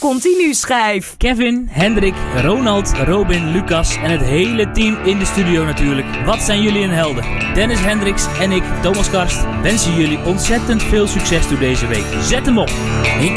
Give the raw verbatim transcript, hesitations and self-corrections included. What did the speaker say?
Continu schijf. Kevin, Hendrik, Ronald, Robin, Lucas en het hele team in de studio natuurlijk. Wat zijn jullie een helden? Dennis Hendricks en ik, Thomas Karst, wensen jullie ontzettend veel succes door deze week. Zet hem op! Ik